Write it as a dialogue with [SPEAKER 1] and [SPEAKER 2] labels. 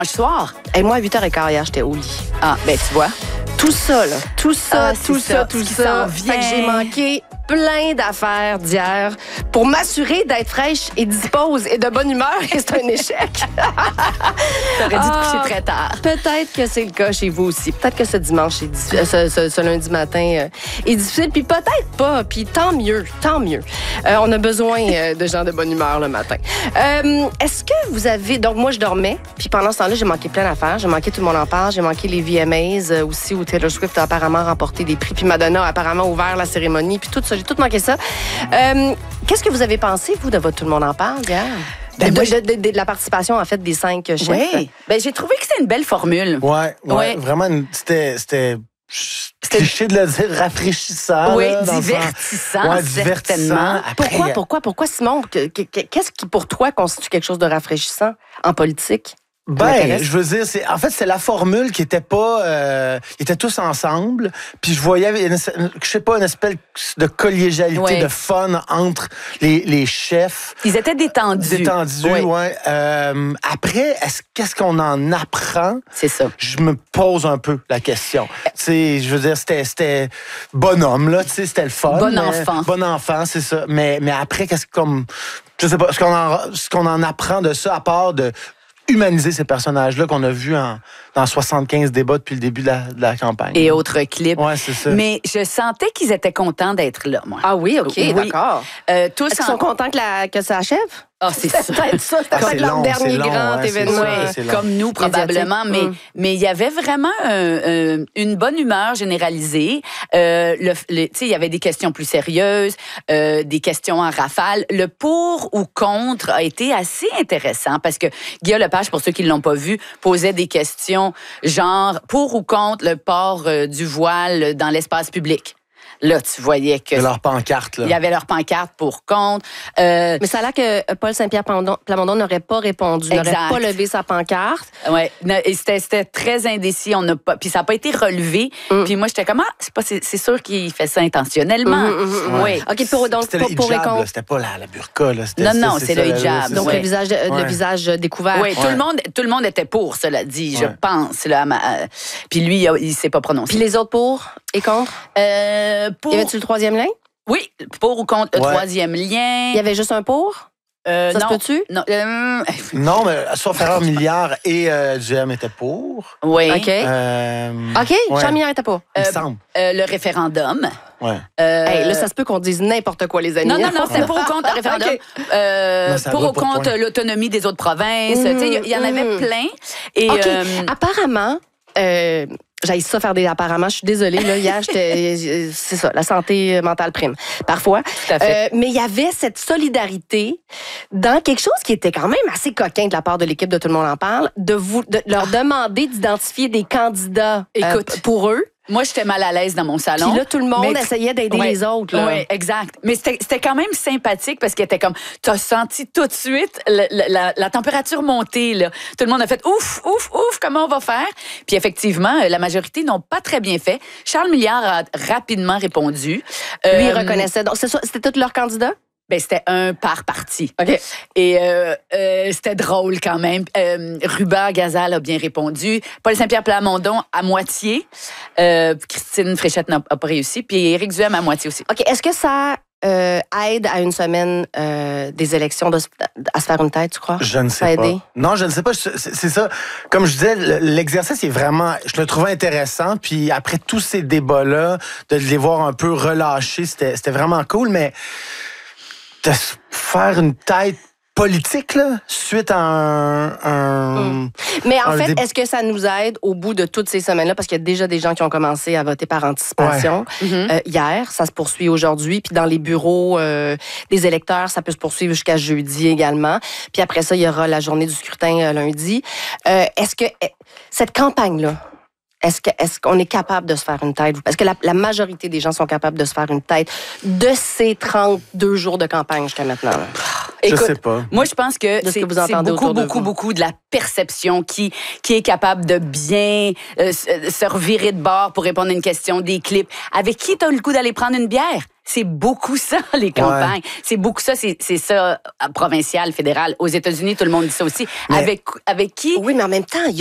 [SPEAKER 1] Le soir?
[SPEAKER 2] Et moi, à 8h15 hier, j'étais au lit.
[SPEAKER 1] Ah, ben tu vois.
[SPEAKER 2] Tout ça, là. Tout ça.
[SPEAKER 1] qui s'en vient.
[SPEAKER 2] Fait que j'ai manqué plein d'affaires d'hier pour m'assurer d'être fraîche et dispose et de bonne humeur. Et c'est un échec.
[SPEAKER 1] T'aurais dû te coucher très tard.
[SPEAKER 2] Peut-être que c'est le cas chez vous aussi. Peut-être que ce dimanche, ce lundi matin est difficile. Puis peut-être pas. Puis tant mieux. On a besoin de gens de bonne humeur le matin. Est-ce que vous avez... Donc, moi, je dormais. Puis pendant ce temps-là, j'ai manqué plein d'affaires. J'ai manqué Tout le monde en parle. J'ai manqué les VMAs aussi, où Taylor Swift a apparemment remporté des prix. Puis Madonna a apparemment ouvert la cérémonie. Puis tout ça, j'ai tout manqué ça. Qu'est-ce que vous avez pensé, vous, de votre Tout le monde en parle hier? De la participation, en fait, des 5 chefs.
[SPEAKER 1] Oui. Ben, j'ai trouvé que c'était une belle formule.
[SPEAKER 3] Ouais. Vraiment, c'était cliché de le dire, rafraîchissant.
[SPEAKER 1] Oui,
[SPEAKER 3] là,
[SPEAKER 1] divertissant,
[SPEAKER 3] divertissant.
[SPEAKER 1] Certainement.
[SPEAKER 2] Pourquoi, Simon? Qu'est-ce qui, pour toi, constitue quelque chose de rafraîchissant en politique?
[SPEAKER 3] Ben, je veux dire, c'est la formule qui était pas... ils étaient tous ensemble, puis je voyais, une espèce de collégialité, de fun entre les chefs.
[SPEAKER 1] Ils étaient détendus.
[SPEAKER 3] Ouais. Après, qu'est-ce qu'on en apprend?
[SPEAKER 1] C'est ça.
[SPEAKER 3] Je me pose un peu la question. Je veux dire, c'était bonhomme, là, c'était le fun. Bon enfant, c'est ça. Mais après, je sais pas, ce qu'on en apprend de ça, à part de humaniser ces personnages-là qu'on a vus dans 75 débats depuis le début de la campagne.
[SPEAKER 1] Et autres clips.
[SPEAKER 3] Ouais, c'est ça.
[SPEAKER 1] Mais je sentais qu'ils étaient contents d'être là, moi.
[SPEAKER 2] Ah oui, OK, d'accord.
[SPEAKER 1] Tous
[SPEAKER 2] Est-ce qu'ils sont contents que ça achève?
[SPEAKER 1] Ah, c'est ça.
[SPEAKER 2] Peut-être ça. C'était peut-être leur dernier grand événement.
[SPEAKER 1] Comme nous, probablement. Mais il y avait vraiment une bonne humeur généralisée. Il y avait des questions plus sérieuses, des questions en rafale. Le pour ou contre a été assez intéressant parce que Guillaume Lepage, pour ceux qui ne l'ont pas vu, posait des questions genre pour ou contre le port du voile dans l'espace public. Là, tu voyais que...
[SPEAKER 3] leur pancarte, là.
[SPEAKER 1] Il y avait leur pancarte pour contre.
[SPEAKER 2] Mais ça a l'air que Paul Saint-Pierre Plamondon n'aurait pas répondu, n'aurait pas levé sa pancarte.
[SPEAKER 1] Oui, c'était très indécis. Puis ça n'a pas été relevé. Puis moi, j'étais comme, c'est sûr qu'il fait ça intentionnellement. Oui.
[SPEAKER 2] OK,
[SPEAKER 3] c'était le hijab, là, c'était pas la burqa. Là.
[SPEAKER 1] Non, c'est le hijab.
[SPEAKER 2] Donc, le visage découvert.
[SPEAKER 1] Oui, tout le monde était pour, cela dit, je pense. Là, puis lui, il s'est pas prononcé.
[SPEAKER 2] Puis les autres pour et contre? Y avait-tu le troisième lien?
[SPEAKER 1] Oui, pour ou contre le troisième lien.
[SPEAKER 2] Il y avait juste un pour? Ça se peut-tu?
[SPEAKER 1] Non.
[SPEAKER 3] Non, mais soit Ferrer Milliard et GM étaient pour.
[SPEAKER 1] Oui.
[SPEAKER 2] OK. Jean Milliard était pour.
[SPEAKER 3] Il me semble.
[SPEAKER 1] Le référendum.
[SPEAKER 3] Ouais.
[SPEAKER 2] Là, ça se peut qu'on dise n'importe quoi, les amis.
[SPEAKER 1] Non, c'était pour ou contre le référendum.
[SPEAKER 3] Okay.
[SPEAKER 1] Pour ou contre l'autonomie des autres provinces. Il y en avait plein. Et,
[SPEAKER 2] apparemment... J'aille ça faire des apparemment. Je suis désolée. Là, hier, c'est ça, la santé mentale prime. Parfois.
[SPEAKER 1] Tout à fait.
[SPEAKER 2] Mais il y avait cette solidarité dans quelque chose qui était quand même assez coquin de la part de l'équipe de Tout le monde en parle, de leur demander d'identifier des candidats pour eux.
[SPEAKER 1] Moi, j'étais mal à l'aise dans mon salon.
[SPEAKER 2] Puis là, tout le monde essayait d'aider les autres.
[SPEAKER 1] Oui, exact. Mais c'était quand même sympathique parce qu'il était comme... T'as senti tout de suite la température monter. Là. Tout le monde a fait ouf, comment on va faire? Puis effectivement, la majorité n'ont pas très bien fait. Charles Milliard a rapidement répondu.
[SPEAKER 2] Lui, il reconnaissait. Donc, c'était tous leurs candidats?
[SPEAKER 1] Ben, c'était un par parti.
[SPEAKER 2] OK.
[SPEAKER 1] Et c'était drôle quand même. Ruba Gazal a bien répondu. Paul Saint-Pierre Plamondon à moitié. Christine Fréchette n'a pas réussi. Puis Éric Duhem à moitié aussi.
[SPEAKER 2] OK. Est-ce que ça aide à une semaine des élections à se faire une tête, tu crois?
[SPEAKER 3] Je ne sais pas. Non, je ne sais pas. C'est ça. Comme je disais, l'exercice est vraiment... Je le trouvais intéressant. Puis après tous ces débats-là, de les voir un peu relâchés, c'était vraiment cool. Mais... de faire une tête politique, là, suite à un...
[SPEAKER 2] Mais en fait, est-ce que ça nous aide au bout de toutes ces semaines-là? Parce qu'il y a déjà des gens qui ont commencé à voter par anticipation. Hier, ça se poursuit aujourd'hui. Puis dans les bureaux des électeurs, ça peut se poursuivre jusqu'à jeudi également. Puis après ça, il y aura la journée du scrutin lundi. Est-ce que cette campagne-là, est-ce qu'on est capable de se faire une tête? Est-ce que la majorité des gens sont capables de se faire une tête de ces 32 jours de campagne jusqu'à maintenant?
[SPEAKER 1] Écoute,
[SPEAKER 3] je sais pas.
[SPEAKER 1] Moi, je pense que c'est beaucoup de la perception qui est capable de bien se revirer de bord pour répondre à une question, des clips. Avec qui t'as le goût d'aller prendre une bière? C'est beaucoup ça, les campagnes. C'est beaucoup ça, c'est ça, provincial, fédéral. Aux États-Unis, tout le monde dit ça aussi.
[SPEAKER 3] Mais...
[SPEAKER 1] Avec qui?
[SPEAKER 2] Oui, mais en même temps,